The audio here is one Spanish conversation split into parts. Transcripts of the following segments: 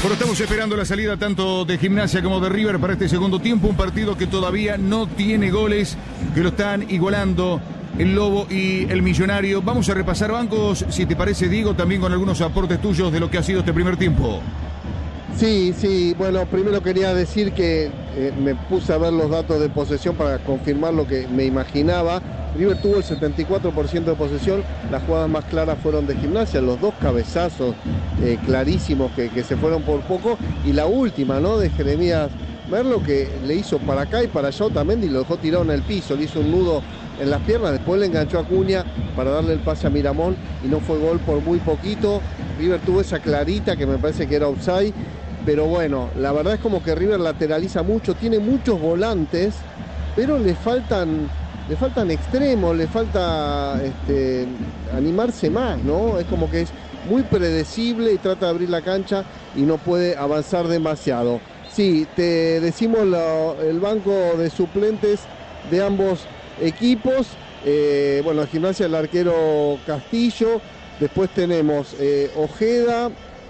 Bueno, estamos esperando la salida tanto de Gimnasia como de River para este segundo tiempo. Un partido que todavía no tiene goles, que lo están igualando el Lobo y el Millonario. Vamos a repasar bancos, si te parece, Diego, también con algunos aportes tuyos de lo que ha sido este primer tiempo. Sí, bueno, primero quería decir que me puse a ver los datos de posesión para confirmar lo que me imaginaba. River tuvo el 74% de posesión, las jugadas más claras fueron de Gimnasia, los dos cabezazos clarísimos que se fueron por poco, y la última, ¿no?, de Jeremías Merlo, que le hizo para acá y para allá Otamendi, lo dejó tirado en el piso, le hizo un nudo en las piernas, después le enganchó a Acuña para darle el pase a Miramón y no fue gol por muy poquito. River tuvo esa clarita que me parece que era offside, pero bueno, la verdad es como que River lateraliza mucho, tiene muchos volantes, pero le faltan extremos, le falta animarse más, ¿no? Es como que es muy predecible y trata de abrir la cancha y no puede avanzar demasiado. Sí, te decimos el banco de suplentes de ambos equipos. Bueno, en Gimnasia el arquero Castillo, después tenemos Ojeda,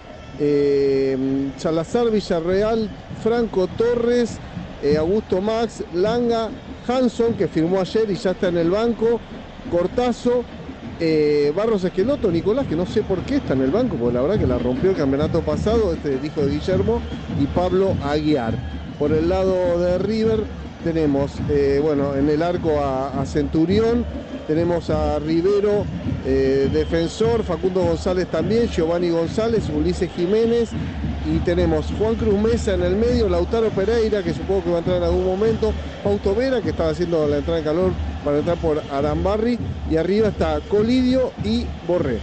Salazar, Villarreal, Franco Torres, Augusto Max, Langa, Hanson, que firmó ayer y ya está en el banco, Cortazo, Barros Esqueloto, Nicolás, que no sé por qué está en el banco, porque la verdad que la rompió el campeonato pasado, el hijo de Guillermo, y Pablo Aguiar. Por el lado de River tenemos, bueno, en el arco a Centurión, tenemos a Rivero, defensor, Facundo González también, Giovanni González, Ulises Jiménez, y tenemos Juan Cruz Mesa en el medio, Lautaro Pereira, que supongo que va a entrar en algún momento, Fausto Vera, que estaba haciendo la entrada en calor para entrar por Arambarri, y arriba está Colidio y Borré.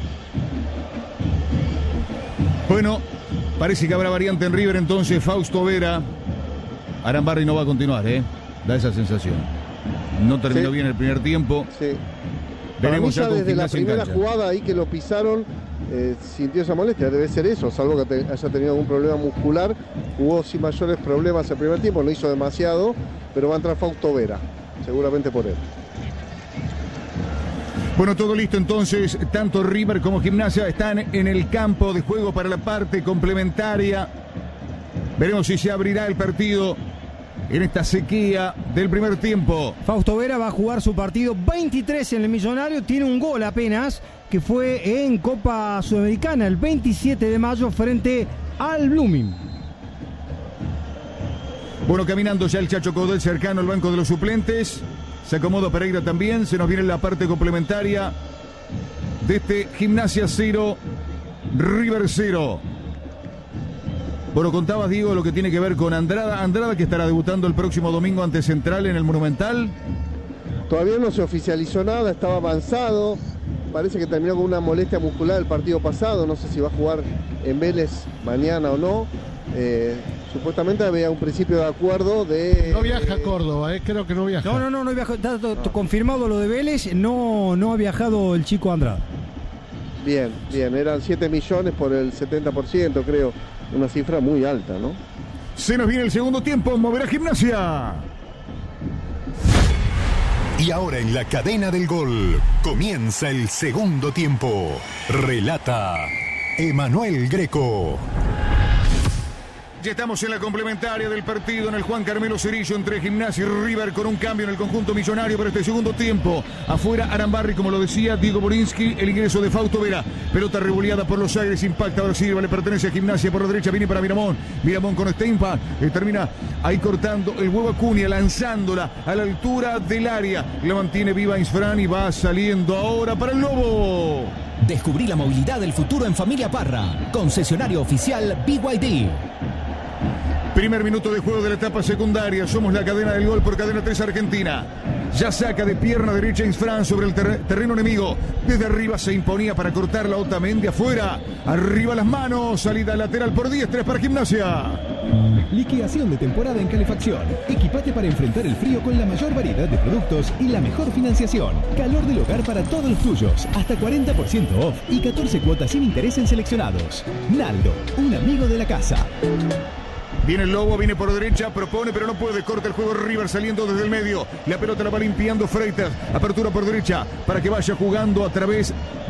Bueno, parece que habrá variante en River, entonces Fausto Vera. Arambarri no va a continuar, da esa sensación. No terminó bien el primer tiempo. Sí. Veremos ya desde la primera jugada ahí que lo pisaron, sintió esa molestia, debe ser eso, salvo que haya tenido algún problema muscular. Jugó sin mayores problemas el primer tiempo, no hizo demasiado, pero va a entrar Fausto Vera, seguramente por él. Bueno, todo listo entonces, tanto River como Gimnasia están en el campo de juego para la parte complementaria. Veremos si se abrirá el partido en esta sequía del primer tiempo. Fausto Vera va a jugar su partido 23 en el Millonario, tiene un gol apenas, que fue en Copa Sudamericana el 27 de mayo frente al Blooming. Bueno, caminando ya el Chacho Caudel cercano al banco de los suplentes. Se acomoda Pereira también, se nos viene la parte complementaria de este Gimnasia 0, River 0. Bueno, contabas, Diego, lo que tiene que ver con Andrada. Andrada, que estará debutando el próximo domingo ante Central en el Monumental. Todavía no se oficializó nada, estaba avanzado. Parece que terminó con una molestia muscular el partido pasado. No sé si va a jugar en Vélez mañana o no. Supuestamente había un principio de acuerdo de... No viaja a Córdoba, creo que no viaja. No viaja. Está confirmado lo de Vélez. No ha viajado el chico Andrada. Bien, eran 7 millones por el 70%, creo. Una cifra muy alta, ¿no? Se nos viene el segundo tiempo, moverá Gimnasia. Y ahora en la cadena del gol comienza el segundo tiempo. Relata Emanuel Greco. Ya estamos en la complementaria del partido en el Juan Carmelo Cerillo entre Gimnasia y River, con un cambio en el conjunto millonario para este segundo tiempo. Afuera Arambarri, como lo decía Diego Borinsky, el ingreso de Fausto Vera. Pelota revoleada por los aires, impacta ahora Silva, le pertenece a Gimnasia por la derecha, viene para Miramón. Miramón con Steinpan, termina ahí cortando el huevo Acuña, lanzándola a la altura del área. La mantiene viva Isfran y va saliendo ahora para el Lobo. Descubrí la movilidad del futuro en Familia Parra, concesionario oficial BYD. Primer minuto de juego de la etapa secundaria. Somos la cadena del gol por Cadena 3 Argentina. Ya saca de pierna derecha Isfran sobre el terreno enemigo. Desde arriba se imponía para cortar la Otamendi afuera. Arriba las manos. Salida lateral por 10-3 para Gimnasia. Liquidación de temporada en calefacción. Equipate para enfrentar el frío con la mayor variedad de productos y la mejor financiación. Calor del hogar para todos los tuyos. Hasta 40% off y 14 cuotas sin interés en seleccionados. Naldo, un amigo de la casa. Viene el Lobo, viene por derecha, propone, pero no puede. Corta el juego River saliendo desde el medio. La pelota la va limpiando Freitas. Apertura por derecha para que vaya jugando a través